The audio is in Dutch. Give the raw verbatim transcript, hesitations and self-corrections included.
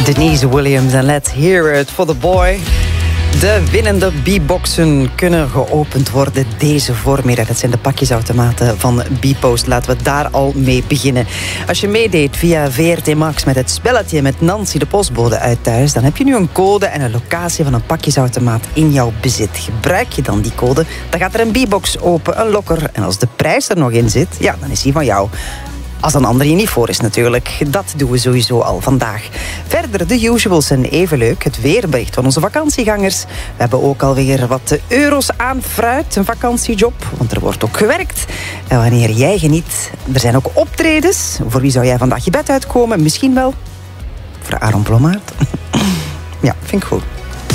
Denise Williams en Let's Hear It for the Boy. De winnende B-boxen kunnen geopend worden deze voormiddag. Dat zijn de pakjesautomaten van B-Post. Laten we daar al mee beginnen. Als je meedeed via V R T Max met het spelletje met Nancy de postbode uit thuis, dan heb je nu een code en een locatie van een pakjesautomaat in jouw bezit. Gebruik je dan die code, dan gaat er een B-box open, een lokker. En als de prijs er nog in zit, ja, dan is die van jou. Als een ander je niet voor is natuurlijk. Dat doen we sowieso al vandaag. Verder de usuals en even leuk het weerbericht van onze vakantiegangers. We hebben ook alweer wat euro's aan fruit, een vakantiejob. Want er wordt ook gewerkt. En wanneer jij geniet, er zijn ook optredens. Voor wie zou jij vandaag je bed uitkomen? Misschien wel voor Aaron Blommaert. Ja, vind ik goed.